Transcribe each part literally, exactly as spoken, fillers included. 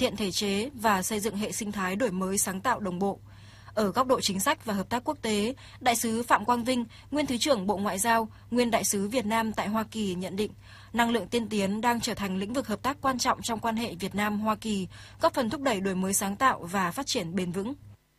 thiện thể chế và xây dựng hệ sinh thái đổi mới sáng tạo đồng bộ. Ở góc độ chính sách và hợp tác quốc tế, Đại sứ Phạm Quang Vinh, nguyên Thứ trưởng Bộ Ngoại giao, nguyên Đại sứ Việt Nam tại Hoa Kỳ nhận định, năng lượng tiên tiến đang trở thành lĩnh vực hợp tác quan trọng trong quan hệ Việt Nam-Hoa Kỳ, góp phần thúc đẩy đổi mới sáng tạo và phát triển bền vững.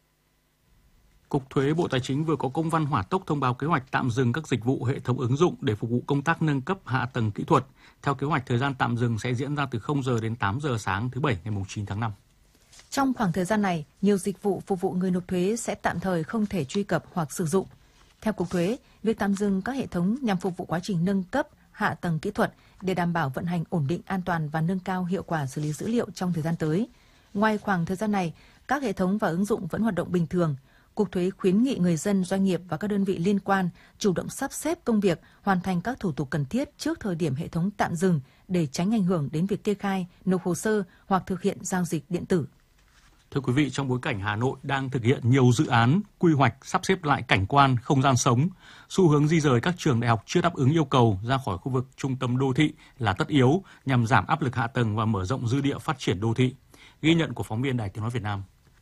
Cục Thuế Bộ Tài chính vừa có công văn hỏa tốc thông báo kế hoạch tạm dừng các dịch vụ hệ thống ứng dụng để phục vụ công tác nâng cấp hạ tầng kỹ thuật. Theo kế hoạch, thời gian tạm dừng sẽ diễn ra từ không giờ đến tám giờ sáng thứ Bảy ngày chín tháng năm. Trong khoảng thời gian này, nhiều dịch vụ phục vụ người nộp thuế sẽ tạm thời không thể truy cập hoặc sử dụng. Theo Cục Thuế, việc tạm dừng các hệ thống nhằm phục vụ quá trình nâng cấp hạ tầng kỹ thuật để đảm bảo vận hành ổn định, an toàn và nâng cao hiệu quả xử lý dữ liệu trong thời gian tới. Ngoài khoảng thời gian này, các hệ thống và ứng dụng vẫn hoạt động bình thường. Cục Thuế khuyến nghị người dân, doanh nghiệp và các đơn vị liên quan chủ động sắp xếp công việc, hoàn thành các thủ tục cần thiết trước thời điểm hệ thống tạm dừng để tránh ảnh hưởng đến việc kê khai, nộp hồ sơ hoặc thực hiện giao dịch điện tử. Thưa quý vị, trong bối cảnh Hà Nội đang thực hiện nhiều dự án, quy hoạch sắp xếp lại cảnh quan, không gian sống, xu hướng di dời các trường đại học chưa đáp ứng yêu cầu ra khỏi khu vực trung tâm đô thị là tất yếu nhằm giảm áp lực hạ tầng và mở rộng dư địa phát triển đô thị. Ghi nhận của phóng viên Đài Tiếng nói Việt Nam.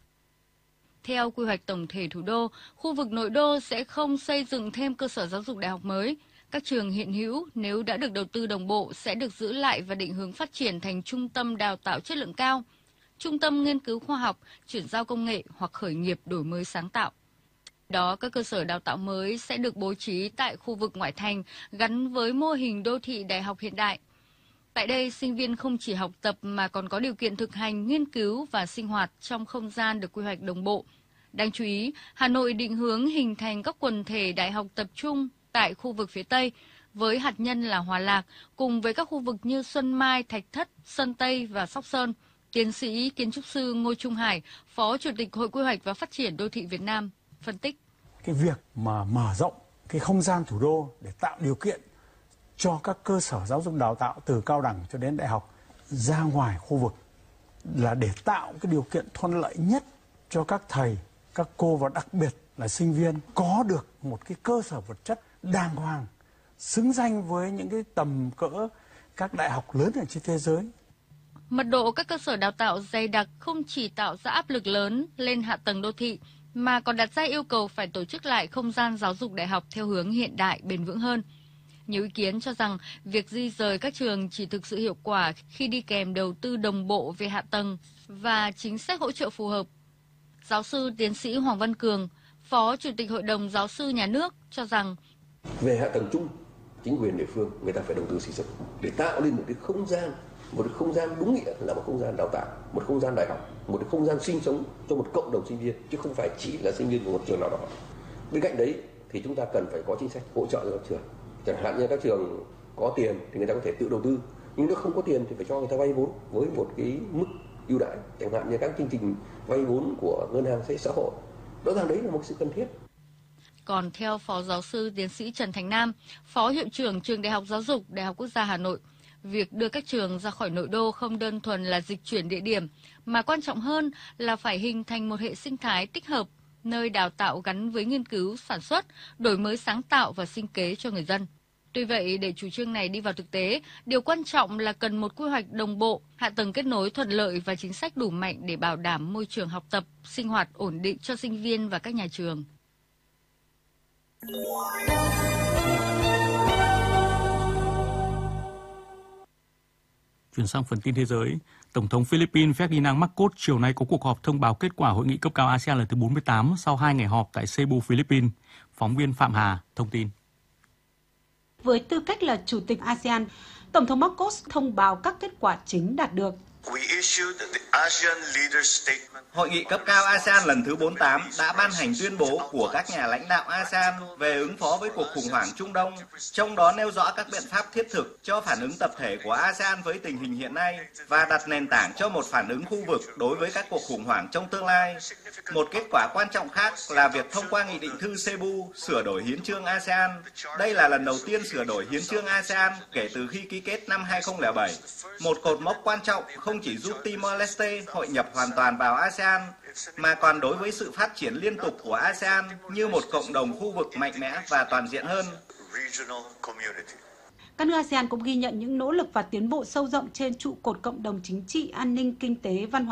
Theo quy hoạch tổng thể thủ đô, khu vực nội đô sẽ không xây dựng thêm cơ sở giáo dục đại học mới. Các trường hiện hữu nếu đã được đầu tư đồng bộ sẽ được giữ lại và định hướng phát triển thành trung tâm đào tạo chất lượng cao, trung tâm nghiên cứu khoa học, chuyển giao công nghệ hoặc khởi nghiệp đổi mới sáng tạo. Đó, các cơ sở đào tạo mới sẽ được bố trí tại khu vực ngoại thành gắn với mô hình đô thị đại học hiện đại. Tại đây, sinh viên không chỉ học tập mà còn có điều kiện thực hành, nghiên cứu và sinh hoạt trong không gian được quy hoạch đồng bộ. Đáng chú ý, Hà Nội định hướng hình thành các quần thể đại học tập trung tại khu vực phía Tây, với hạt nhân là Hòa Lạc, cùng với các khu vực như Xuân Mai, Thạch Thất, Sơn Tây và Sóc Sơn. Tiến sĩ kiến trúc sư Ngô Trung Hải, Phó Chủ tịch Hội Quy hoạch và Phát triển Đô thị Việt Nam, phân tích. Cái việc mà mở rộng cái không gian thủ đô để tạo điều kiện cho các cơ sở giáo dục đào tạo từ cao đẳng cho đến đại học ra ngoài khu vực là để tạo cái điều kiện thuận lợi nhất cho các thầy, các cô và đặc biệt là sinh viên có được một cái cơ sở vật chất đàng hoàng, xứng danh với những cái tầm cỡ các đại học lớn ở trên thế giới. Mật độ các cơ sở đào tạo dày đặc không chỉ tạo ra áp lực lớn lên hạ tầng đô thị, mà còn đặt ra yêu cầu phải tổ chức lại không gian giáo dục đại học theo hướng hiện đại, bền vững hơn. Nhiều ý kiến cho rằng việc di rời các trường chỉ thực sự hiệu quả khi đi kèm đầu tư đồng bộ về hạ tầng và chính sách hỗ trợ phù hợp. Giáo sư tiến sĩ Hoàng Văn Cường, Phó Chủ tịch Hội đồng Giáo sư Nhà nước cho rằng về hạ tầng chung, chính quyền địa phương người ta phải đầu tư xây dựng để tạo lên một cái không gian, một cái không gian đúng nghĩa là một không gian đào tạo, một không gian đại học, một cái không gian sinh sống cho một cộng đồng sinh viên, chứ không phải chỉ là sinh viên của một trường nào đó. Bên cạnh đấy thì chúng ta cần phải có chính sách hỗ trợ cho các trường. Chẳng hạn như các trường có tiền thì người ta có thể tự đầu tư, nhưng nếu không có tiền thì phải cho người ta vay vốn với một cái mức ưu đãi, chẳng hạn như các chương trình vay vốn của ngân hàng xã hội. Rõ ràng đấy là một sự cần thiết. Còn theo Phó Giáo sư Tiến sĩ Trần Thành Nam, Phó Hiệu trưởng Trường Đại học Giáo dục Đại học Quốc gia Hà Nội, việc đưa các trường ra khỏi nội đô không đơn thuần là dịch chuyển địa điểm, mà quan trọng hơn là phải hình thành một hệ sinh thái tích hợp, nơi đào tạo gắn với nghiên cứu, sản xuất, đổi mới sáng tạo và sinh kế cho người dân. Tuy vậy, để chủ trương này đi vào thực tế, điều quan trọng là cần một quy hoạch đồng bộ, hạ tầng kết nối thuận lợi và chính sách đủ mạnh để bảo đảm môi trường học tập, sinh hoạt ổn định cho sinh viên và các nhà trường. Chuyển sang phần tin thế giới, Tổng thống Philippines Ferdinand Marcos chiều nay có cuộc họp thông báo kết quả hội nghị cấp cao a sê an lần thứ bốn mươi tám sau hai ngày họp tại Cebu, Philippines. Phóng viên Phạm Hà thông tin. Với tư cách là Chủ tịch a sê an, Tổng thống Marcos thông báo các kết quả chính đạt được. Hội nghị cấp cao a sê an lần thứ bốn mươi tám đã ban hành tuyên bố của các nhà lãnh đạo a sê an về ứng phó với cuộc khủng hoảng Trung Đông, trong đó nêu rõ các biện pháp thiết thực cho phản ứng tập thể của a sê an với tình hình hiện nay và đặt nền tảng cho một phản ứng khu vực đối với các cuộc khủng hoảng trong tương lai. Một kết quả quan trọng khác là việc thông qua Nghị định thư Cebu sửa đổi hiến chương a sê an. Đây là lần đầu tiên sửa đổi hiến chương a sê an kể từ khi ký kết năm hai không không bảy. Một cột mốc quan trọng không chỉ giúp Timor-Leste hội nhập hoàn toàn vào a sê an, mà còn đối với sự phát triển liên tục của a sê an như một cộng đồng khu vực mạnh mẽ và toàn diện hơn. Các nước a sê an cũng ghi nhận những nỗ lực và tiến bộ sâu rộng trên trụ cột cộng đồng chính trị, an ninh, kinh tế, văn hóa.